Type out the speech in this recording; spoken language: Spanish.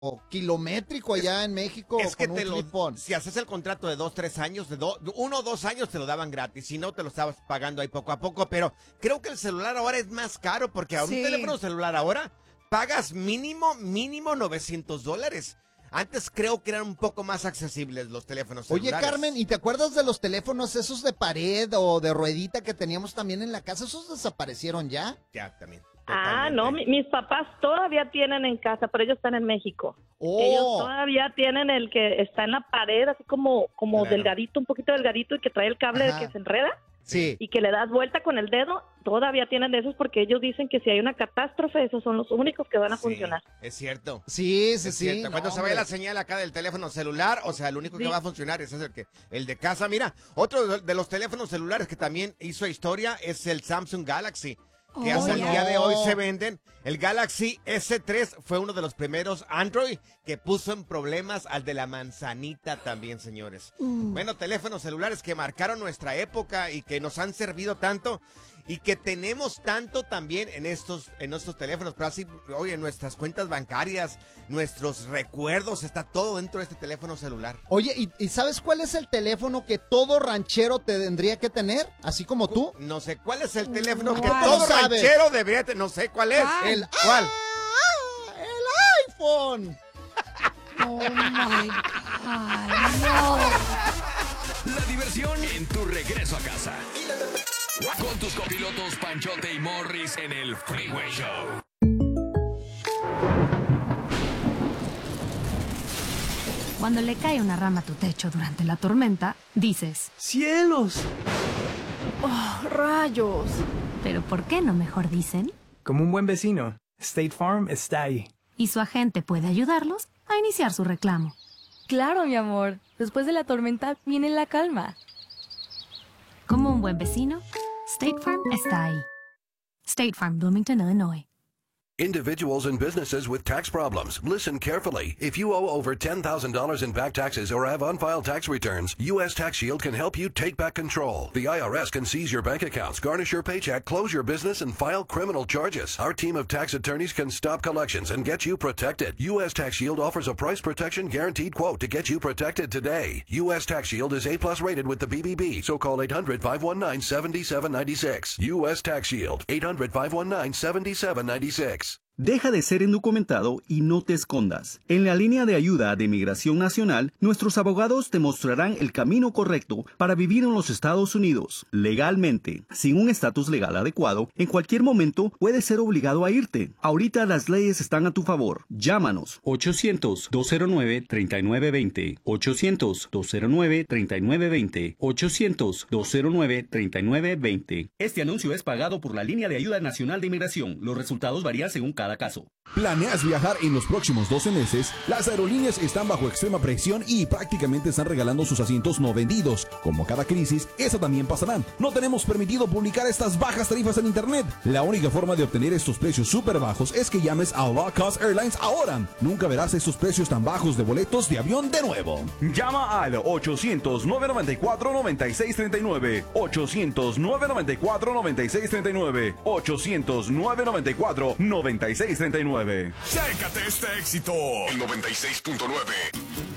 kilométrico allá en México Es que con un flip-phone. si haces el contrato de 2-3 años, de 1 o 2 años te lo daban gratis, si no te lo estabas pagando ahí poco a poco, pero creo que el celular ahora es más caro porque a un teléfono celular ahora pagas mínimo $900. Antes creo que eran un poco más accesibles los teléfonos celulares. Oye, Carmen, ¿y te acuerdas de los teléfonos esos de pared o de ruedita que teníamos también en la casa? ¿Esos desaparecieron ya? Ya, también. No, mis papás todavía tienen en casa, pero ellos están en México. Ellos todavía tienen el que está en la pared, así como delgadito, un poquito delgadito, y que trae el cable que se enreda. Sí. Y que le das vuelta con el dedo. Todavía tienen de esos porque ellos dicen que si hay una catástrofe, esos son los únicos que van a funcionar. Es cierto. Sí. Cierto. Cuando se vaya la señal acá del teléfono celular, o sea, el único que va a funcionar es el de casa. Mira, otro de los teléfonos celulares que también hizo historia es el Samsung Galaxy, que hasta el día de hoy se venden. El Galaxy S3 fue uno de los primeros Android que puso en problemas al de la manzanita también, señores. Bueno, teléfonos celulares que marcaron nuestra época y que nos han servido tanto y que tenemos tanto también en estos teléfonos. Pero así, oye, nuestras cuentas bancarias, nuestros recuerdos, está todo dentro de este teléfono celular. Oye, ¿y sabes cuál es el teléfono que todo ranchero tendría que tener? Así como tú. No sé, ¿cuál es el teléfono que ¿Cómo todo sabes? ranchero debería tener? No sé, ¿cuál es? ¿Cuál? ¡El iPhone! Oh my God, no. La diversión en tu regreso a casa. Con tus copilotos Panchote y Morris en el Freeway Show. Cuando le cae una rama a tu techo durante la tormenta, dices: ¡Cielos! Oh, rayos. ¿pero por qué no mejor dicen? Como un buen vecino, State Farm está ahí. Y su agente puede ayudarlos a iniciar su reclamo. Claro, mi amor. Después de la tormenta viene la calma. Como un buen vecino, State Farm está ahí. State Farm, Bloomington, Illinois. Individuals and businesses with tax problems. Listen carefully. If you owe over $10,000 in back taxes or have unfiled tax returns, U.S. Tax Shield can help you take back control. The IRS can seize your bank accounts, garnish your paycheck, close your business, and file criminal charges. Our team of tax attorneys can stop collections and get you protected. U.S. Tax Shield offers a price protection guaranteed quote to get you protected today. U.S. Tax Shield is A+ rated with the BBB, so call 800-519-7796. U.S. Tax Shield, 800-519-7796. Deja de ser indocumentado y no te escondas. En la línea de ayuda de Migración Nacional, nuestros abogados te mostrarán el camino correcto para vivir en los Estados Unidos legalmente. Sin un estatus legal adecuado, en cualquier momento puedes ser obligado a irte. Ahorita las leyes están a tu favor. Llámanos 800-209-3920, 800-209-3920, 800-209-3920. Este anuncio es pagado por la línea de ayuda nacional de inmigración. Los resultados varían según cada caso. ¿Planeas viajar en los próximos 12 meses? Las aerolíneas están bajo extrema presión y prácticamente están regalando sus asientos no vendidos. Como cada crisis, esa también pasará. No tenemos permitido publicar estas bajas tarifas en internet. La única forma de obtener estos precios súper bajos es que llames a Low Cost Airlines ahora. Nunca verás estos precios tan bajos de boletos de avión de nuevo. Llama al 800-994-9639. 800-994-9639. 800-994-9639. Chécate este éxito. El 96.9.